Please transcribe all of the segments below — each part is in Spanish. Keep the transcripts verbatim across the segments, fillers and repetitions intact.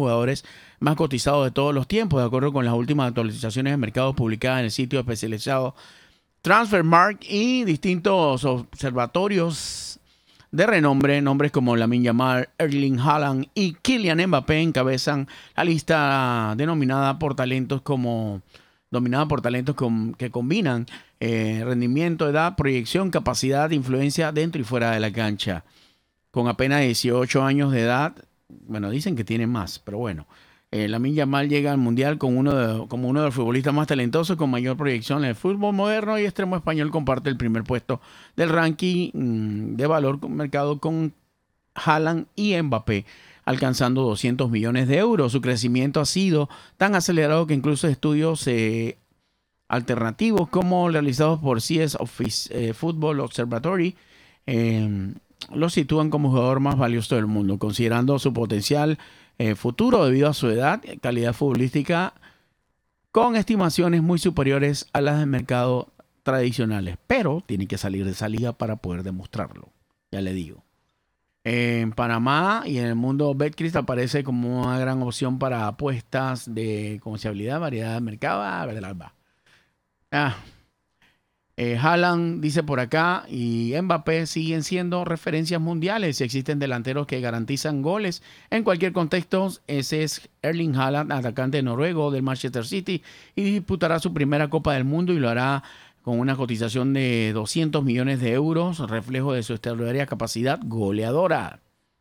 jugadores más cotizados de todos los tiempos, de acuerdo con las últimas actualizaciones de mercado publicadas en el sitio especializado Transfermarkt y distintos observatorios de renombre. Nombres como Lamine Yamal, Erling Haaland y Kylian Mbappé encabezan la lista denominada por talentos como dominada por talentos con, que combinan eh, rendimiento, edad, proyección, capacidad, influencia dentro y fuera de la cancha. Con apenas dieciocho años de edad, bueno, dicen que tiene más, pero bueno. Eh, Lamine Yamal llega al Mundial con uno de, como uno de los futbolistas más talentosos con mayor proyección en el fútbol moderno, y extremo español comparte el primer puesto del ranking mmm, de valor mercado con Haaland y Mbappé, alcanzando doscientos millones de euros. Su crecimiento ha sido tan acelerado que incluso estudios eh, alternativos como realizados por C S Office eh, Football Observatory eh, lo sitúan como jugador más valioso del mundo, considerando su potencial Eh, futuro debido a su edad y calidad futbolística, con estimaciones muy superiores a las del mercado tradicionales, pero tiene que salir de esa liga para poder demostrarlo, ya le digo. En Panamá y en el mundo, Betcris aparece como una gran opción para apuestas de confiabilidad, variedad de mercado. Ah, verdad, ah. Eh, Haaland dice por acá y Mbappé siguen siendo referencias mundiales. Si existen delanteros que garantizan goles en cualquier contexto, ese es Erling Haaland, atacante noruego del Manchester City, y disputará su primera Copa del Mundo y lo hará con una cotización de doscientos millones de euros, reflejo de su extraordinaria capacidad goleadora.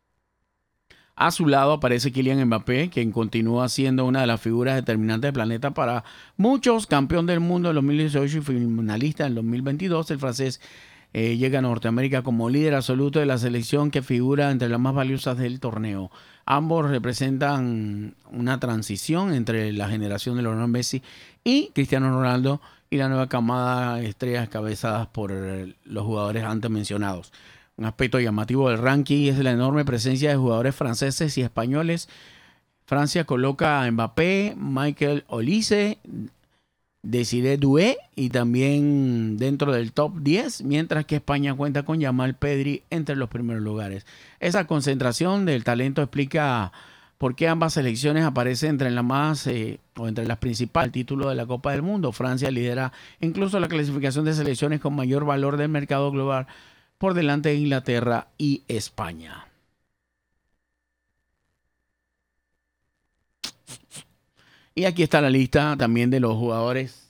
A su lado aparece Kylian Mbappé, quien continúa siendo una de las figuras determinantes del planeta para muchos. Campeón del mundo en dos mil dieciocho y finalista en dos mil veintidós, el francés eh, llega a Norteamérica como líder absoluto de la selección que figura entre las más valiosas del torneo. Ambos representan una transición entre la generación de Lionel Messi y Cristiano Ronaldo y la nueva camada de estrellas cabezadas por los jugadores antes mencionados. Un aspecto llamativo del ranking es la enorme presencia de jugadores franceses y españoles. Francia coloca a Mbappé, Michael Olise, Desiré Doué y también dentro del top diez, mientras que España cuenta con Yamal, Pedri entre los primeros lugares. Esa concentración del talento explica por qué ambas selecciones aparecen entre las más eh, o entre las principales el título de la Copa del Mundo. Francia lidera incluso la clasificación de selecciones con mayor valor del mercado global, por delante de Inglaterra y España. Y aquí está la lista también de los jugadores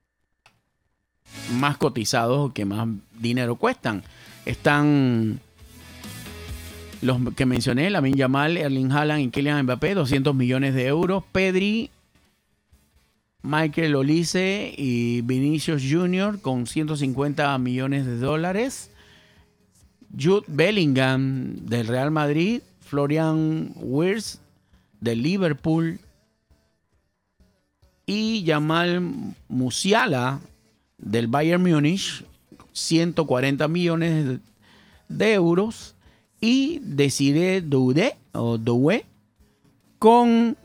más cotizados o que más dinero cuestan. Están los que mencioné: Lamine Yamal, Erling Haaland y Kylian Mbappé, doscientos millones de euros. Pedri, Michael Olise y Vinicius Junior con ciento cincuenta millones de dólares. Jude Bellingham del Real Madrid, Florian Wirtz del Liverpool y Jamal Musiala del Bayern Múnich, ciento cuarenta millones de euros, y Desiré Doué o Doué con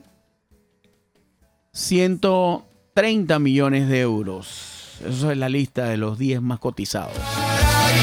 ciento treinta millones de euros. Esa es la lista de los diez más cotizados.